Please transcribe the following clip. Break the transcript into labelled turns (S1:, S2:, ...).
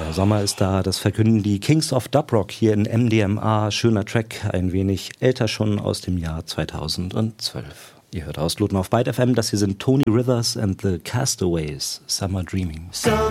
S1: Der Sommer ist da, das verkünden die Kings of Dubrock hier in MDMA. Schöner Track, ein wenig älter schon, aus dem Jahr 2012. Ihr hört Ausloten auf Byte FM, das hier sind Tony Rivers and the Castaways, Summer Dreaming.